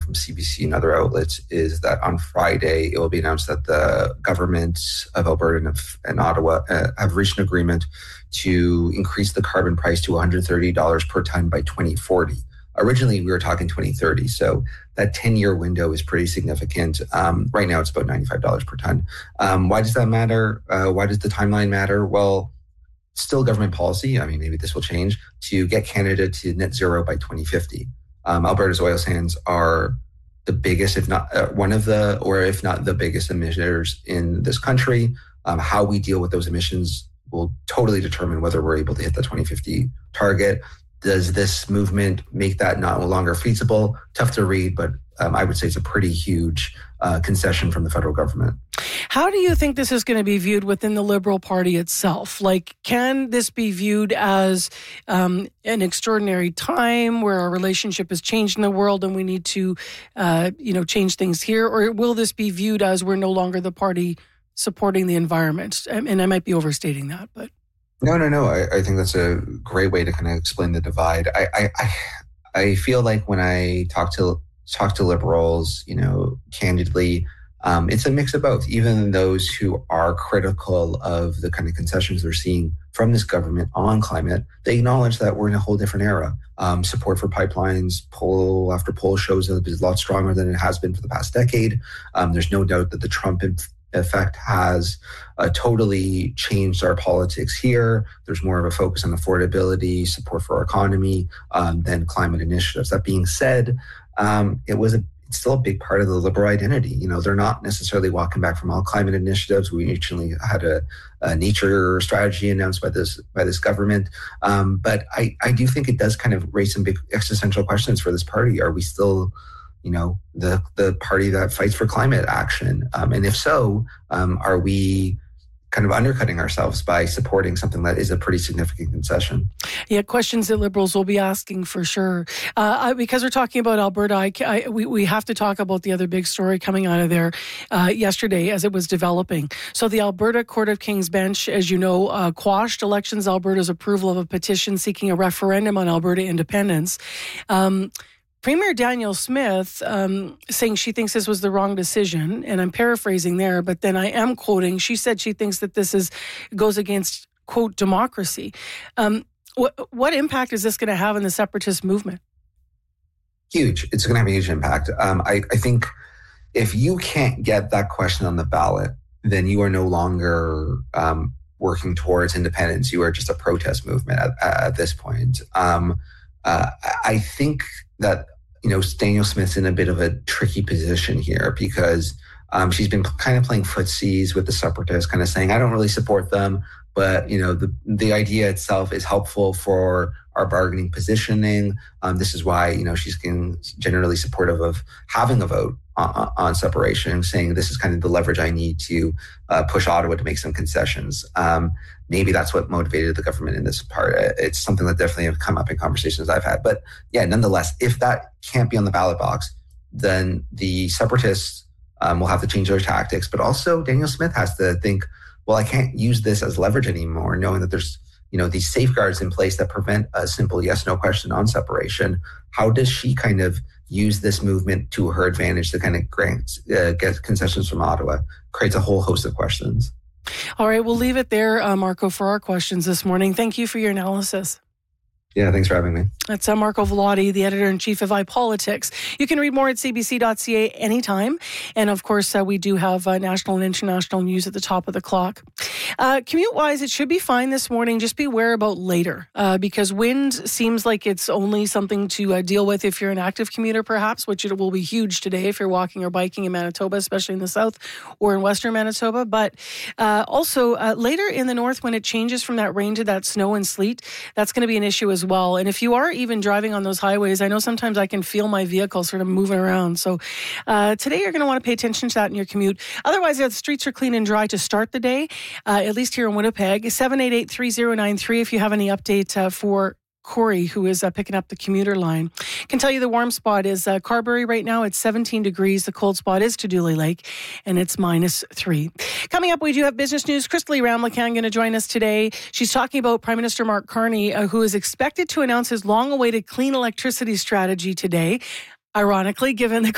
from CBC and other outlets is that on Friday, it will be announced that the governments of Alberta and Ottawa have reached an agreement to increase the carbon price to $130 per ton by 2040. Originally, we were talking 2030, so that 10-year window is pretty significant. Right now, it's about $95 per ton. Why does that matter? Why does the timeline matter? Well, still government policy. I mean, maybe this will change to get Canada to net zero by 2050. Alberta's oil sands are the biggest, if not one of the, or if not the biggest emitters in this country. How we deal with those emissions will totally determine whether we're able to hit the 2050 target. Does this movement make that no longer feasible? Tough to read, but I would say it's a pretty huge concession from the federal government. How do you think this is going to be viewed within the Liberal Party itself? Like, can this be viewed as an extraordinary time where our relationship has changed in the world and we need to, change things here? Or will this be viewed as we're no longer the party supporting the environment? And I might be overstating that, but... No. I think that's a great way to kind of explain the divide. I feel like when I talk to Liberals, candidly, it's a mix of both. Even those who are critical of the kind of concessions they're seeing from this government on climate, they acknowledge that we're in a whole different era. Support for pipelines, poll after poll shows that it's a lot stronger than it has been for the past decade. There's no doubt that the Trump effect has totally changed our politics here. There's more of a focus on affordability, support for our economy, than climate initiatives. That being said, it's still a big part of the Liberal identity. They're not necessarily walking back from all climate initiatives. We recently had a nature strategy announced by this government. But I do think it does kind of raise some big existential questions for this party. Are we still the party that fights for climate action? And if so, are we kind of undercutting ourselves by supporting something that is a pretty significant concession? Yeah, questions that Liberals will be asking for sure. Because we're talking about Alberta, we have to talk about the other big story coming out of there yesterday as it was developing. So the Alberta Court of King's Bench, as you know, quashed Elections Alberta's approval of a petition seeking a referendum on Alberta independence. Premier Danielle Smith saying she thinks this was the wrong decision, and I'm paraphrasing there, but then I am quoting. She said she thinks that this goes against, quote, democracy. What impact is this going to have in the separatist movement? Huge. It's going to have a huge impact. I think if you can't get that question on the ballot, then you are no longer working towards independence. You are just a protest movement at this point. I think that, Danielle Smith's in a bit of a tricky position here because she's been kind of playing footsies with the separatists, kind of saying, I don't really support them, but, the idea itself is helpful for our bargaining positioning. This is why, she's generally supportive of having a vote on separation, saying this is kind of the leverage I need to push Ottawa to make some concessions. Maybe that's what motivated the government in this part. It's something that definitely have come up in conversations I've had. But yeah, nonetheless, if that can't be on the ballot box, then the separatists will have to change their tactics. But also Danielle Smith has to think, well, I can't use this as leverage anymore, knowing that there's these safeguards in place that prevent a simple yes/no question on separation. How does she kind of use this movement to her advantage to kind of get concessions from Ottawa? Creates a whole host of questions. All right, we'll leave it there, Marco, for our questions this morning. Thank you for your analysis. Yeah, thanks for having me. That's Marco Vellotti, the editor-in-chief of iPolitics. You can read more at cbc.ca anytime. And of course, we do have national and international news at the top of the clock. Commute-wise, it should be fine this morning. Just beware about later because wind seems like it's only something to deal with if you're an active commuter, perhaps, which it will be huge today if you're walking or biking in Manitoba, especially in the south or in western Manitoba. But also later in the north, when it changes from that rain to that snow and sleet, that's going to be an issue as well. And if you are even driving on those highways, I know sometimes I can feel my vehicle sort of moving around. So today you're going to want to pay attention to that in your commute. Otherwise, the streets are clean and dry to start the day, at least here in Winnipeg. 788-3093 if you have any update for Corey, who is picking up the commuter line. Can tell you the warm spot is Carberry right now. It's 17 degrees. The cold spot is Tuduli Lake, and it's -3. Coming up, we do have business news. Kristalee Ramlakhan going to join us today. She's talking about Prime Minister Mark Carney, who is expected to announce his long-awaited clean electricity strategy today. Ironically, given the